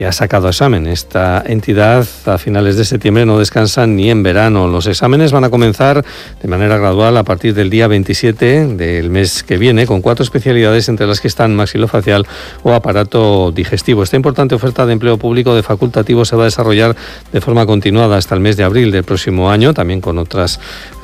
ha sacado examen. Esta entidad a finales de septiembre no descansa ni en verano. Los exámenes van a comenzar de manera gradual a partir del día 27 del mes que viene, con 4 especialidades entre las que están maxilofacial o aparato digestivo. Esta importante oferta de empleo público de facultativo se va a desarrollar de forma continuada hasta el mes de abril del próximo año, también con otras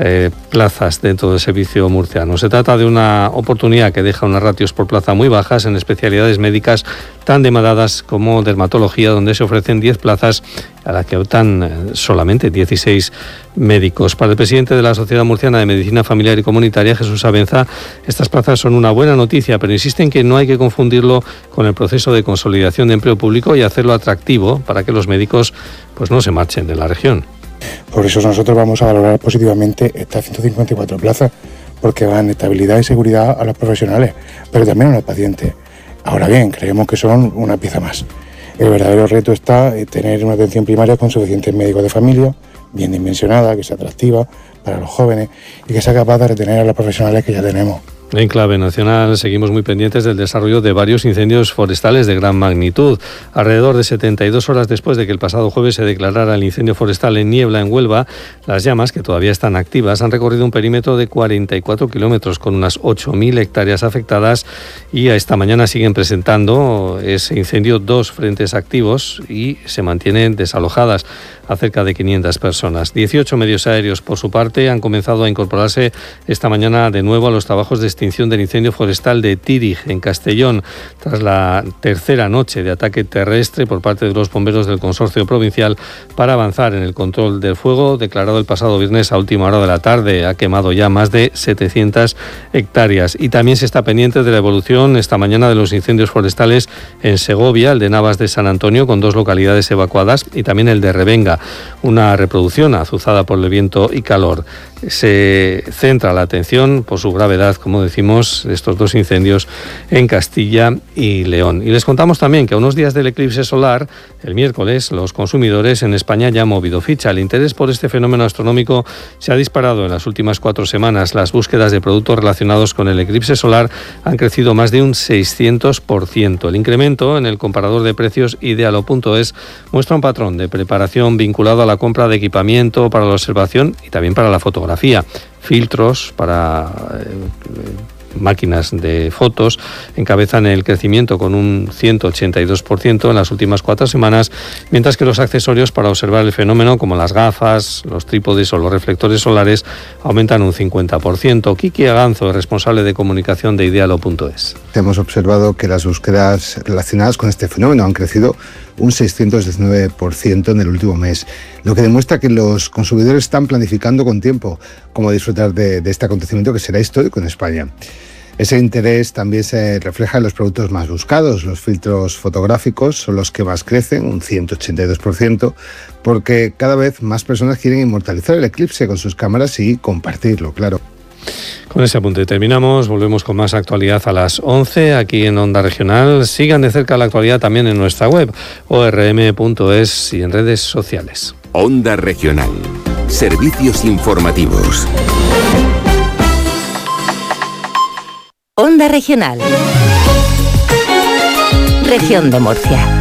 plazas dentro del servicio murciano. Se trata de una oportunidad que deja unas ratios por plaza muy bajas en especialidades médicas tan demandadas como dermatología, donde se ofrecen 10 plazas a las que optan solamente 16 médicos. Para el presidente de la Sociedad Murciana de Medicina Familiar y Comunitaria, Jesús Abenza, estas plazas son una buena noticia, pero insiste en que no hay que confundirlo con el proceso de consolidación de empleo público y hacerlo atractivo para que los médicos pues no se marchen de la región. Por eso nosotros vamos a valorar positivamente estas 154 plazas, porque dan estabilidad y seguridad a los profesionales, pero también a los pacientes. Ahora bien, creemos que son una pieza más. El verdadero reto está en tener una atención primaria con suficientes médicos de familia, bien dimensionada, que sea atractiva para los jóvenes y que sea capaz de retener a los profesionales que ya tenemos. En clave nacional seguimos muy pendientes del desarrollo de varios incendios forestales de gran magnitud. Alrededor de 72 horas después de que el pasado jueves se declarara el incendio forestal en Niebla, en Huelva, las llamas, que todavía están activas, han recorrido un perímetro de 44 kilómetros con unas 8.000 hectáreas afectadas, y a esta mañana siguen presentando ese incendio 2 frentes activos y se mantienen desalojadas a cerca de 500 personas. 18 medios aéreos, por su parte, han comenzado a incorporarse esta mañana de nuevo a los trabajos de extinción del incendio forestal de Tírig, en Castellón, tras la tercera noche de ataque terrestre por parte de los bomberos del Consorcio Provincial para avanzar en el control del fuego, declarado el pasado viernes a última hora de la tarde. Ha quemado ya más de 700 hectáreas. Y también se está pendiente de la evolución esta mañana de los incendios forestales en Segovia, el de Navas de San Antonio, con 2 localidades evacuadas, y también el de Revenga, una reproducción azuzada por el viento y calor. Se centra la atención por su gravedad, como decimos, estos 2 incendios en Castilla y León. Y les contamos también que a unos días del eclipse solar, el miércoles, los consumidores en España ya han movido ficha. El interés por este fenómeno astronómico se ha disparado en las últimas 4 semanas. Las búsquedas de productos relacionados con el eclipse solar han crecido más de un 600%. El incremento en el comparador de precios Idealo.es muestra un patrón de preparación vinculado a la compra de equipamiento para la observación y también para la fotografía. Filtros para máquinas de fotos encabezan el crecimiento con un 182% en las últimas 4 semanas, mientras que los accesorios para observar el fenómeno, como las gafas, los trípodes o los reflectores solares, aumentan un 50%. Kiki Aganzo, responsable de comunicación de Idealo.es. Hemos observado que las búsquedas relacionadas con este fenómeno han crecido un 619% en el último mes, lo que demuestra que los consumidores están planificando con tiempo cómo disfrutar de este acontecimiento que será histórico en España. Ese interés también se refleja en los productos más buscados. Los filtros fotográficos son los que más crecen, un 182%, porque cada vez más personas quieren inmortalizar el eclipse con sus cámaras y compartirlo, claro. Con ese apunte terminamos, volvemos con más actualidad a las 11 aquí en Onda Regional. Sigan de cerca la actualidad también en nuestra web, orm.es, y en redes sociales. Onda Regional, servicios informativos. Onda Regional, Región de Murcia.